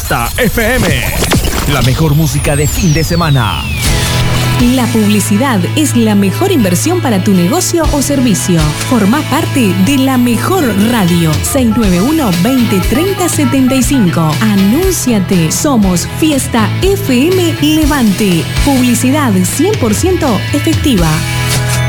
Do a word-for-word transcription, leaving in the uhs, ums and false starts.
Fiesta F M. La mejor música de fin de semana. La publicidad es la mejor inversión para tu negocio o servicio. Forma parte de la mejor radio. seis nueve uno, veinte, treinta, setenta y cinco. Anúnciate. Somos Fiesta F M Levante. Publicidad cien por ciento efectiva.